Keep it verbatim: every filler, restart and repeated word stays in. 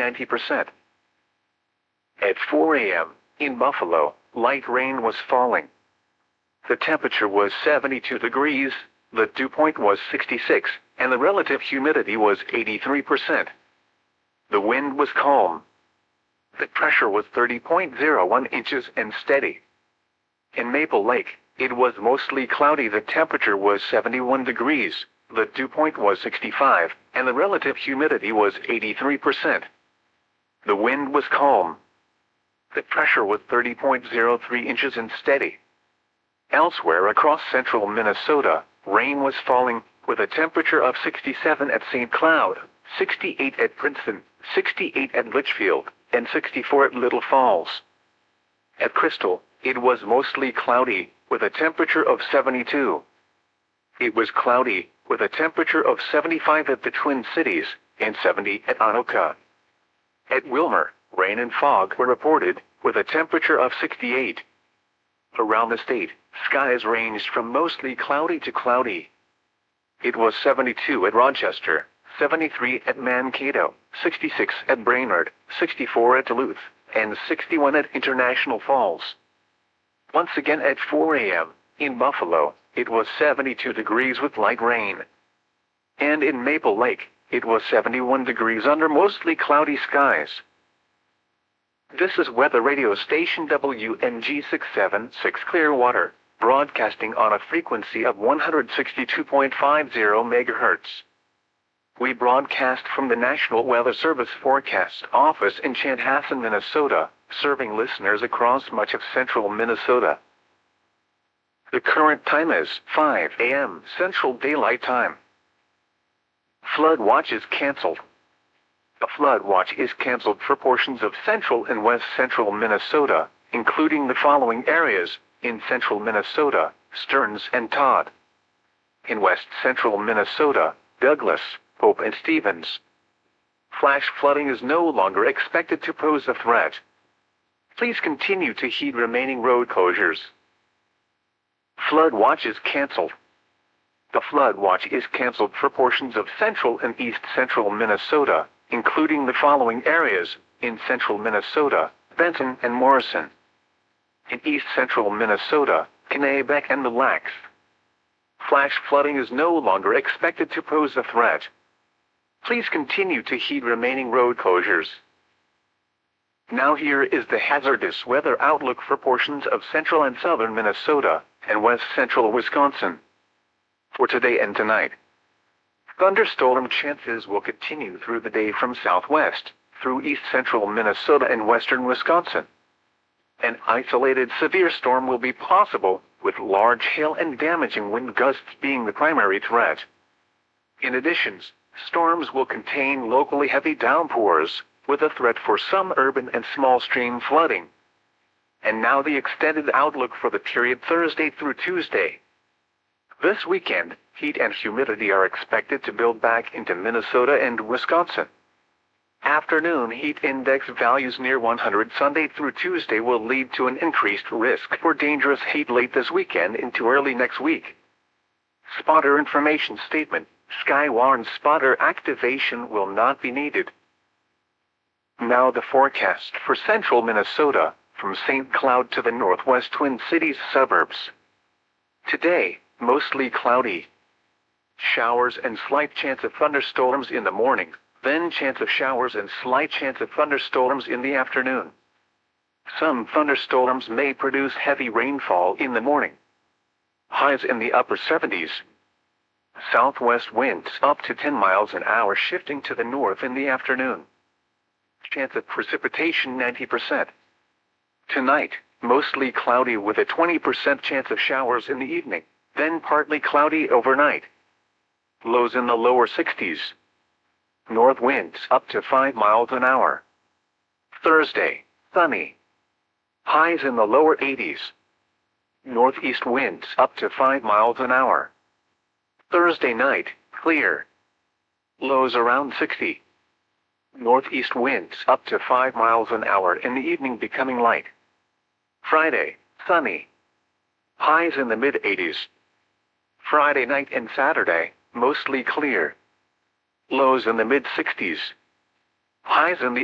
ninety percent. At four A M, in Buffalo, light rain was falling. The temperature was seventy-two degrees, the dew point was sixty-six, and the relative humidity was eighty-three percent. The wind was calm. The pressure was thirty point zero one inches and steady. In Maple Lake, it was mostly cloudy. The temperature was seventy-one degrees, the dew point was sixty-five, and the relative humidity was eighty-three percent. The wind was calm. The pressure was thirty point zero three inches and steady. Elsewhere across central Minnesota, rain was falling, with a temperature of sixty-seven at Saint Cloud, sixty-eight at Princeton, sixty-eight at Litchfield, and sixty-four at Little Falls. At Crystal, it was mostly cloudy, with a temperature of seventy-two. It was cloudy, with a temperature of seventy-five at the Twin Cities, and seventy at Anoka. At Wilmer, rain and fog were reported, with a temperature of sixty-eight. Around the state, skies ranged from mostly cloudy to cloudy. It was seventy-two at Rochester, seventy-three at Mankato, sixty-six at Brainerd, sixty-four at Duluth, and sixty-one at International Falls. Once again at four A M, in Buffalo, it was seventy-two degrees with light rain. And in Maple Lake, it was seventy-one degrees under mostly cloudy skies. This is weather radio station W N G six seven six Clearwater, broadcasting on a frequency of one hundred sixty-two point five zero megahertz. We broadcast from the National Weather Service Forecast Office in Chanhassen, Minnesota, serving listeners across much of central Minnesota. The current time is five A M Central Daylight Time. Flood watch is canceled. A flood watch is canceled for portions of central and west central Minnesota, including the following areas: in central Minnesota, Stearns and Todd. In west central Minnesota, Douglas, Pope and Stevens. Flash flooding is no longer expected to pose a threat. Please continue to heed remaining road closures. Flood watch is canceled. The flood watch is canceled for portions of central and east central Minnesota, including the following areas: in central Minnesota, Benton and Morrison. In east central Minnesota, Kennebec and Mille Lacs. Flash flooding is no longer expected to pose a threat. Please continue to heed remaining road closures. Now here is the hazardous weather outlook for portions of central and southern Minnesota and west central Wisconsin. For today and tonight, thunderstorm chances will continue through the day from southwest through east central Minnesota and western Wisconsin. An isolated severe storm will be possible, with large hail and damaging wind gusts being the primary threat. In addition, storms will contain locally heavy downpours, with a threat for some urban and small stream flooding. And now the extended outlook for the period Thursday through Tuesday. This weekend, heat and humidity are expected to build back into Minnesota and Wisconsin. Afternoon heat index values near one hundred Sunday through Tuesday will lead to an increased risk for dangerous heat late this weekend into early next week. Spotter information statement: Skywarn spotter activation will not be needed. Now the forecast for central Minnesota, from Saint Cloud to the northwest Twin Cities suburbs. Today, mostly cloudy. Showers and slight chance of thunderstorms in the morning, then chance of showers and slight chance of thunderstorms in the afternoon. Some thunderstorms may produce heavy rainfall in the morning. Highs in the upper seventies. Southwest winds up to ten miles an hour shifting to the north in the afternoon. Chance of precipitation ninety percent. Tonight, mostly cloudy with a twenty percent chance of showers in the evening, then partly cloudy overnight. Lows in the lower sixties. North winds up to five miles an hour. Thursday, sunny. Highs in the lower eighties. Northeast winds up to five miles an hour. Thursday night, clear. Lows around sixty. Northeast winds up to five miles an hour in the evening becoming light. Friday, sunny. Highs in the mid eighties. Friday night and Saturday, mostly clear. Lows in the mid sixties. Highs in the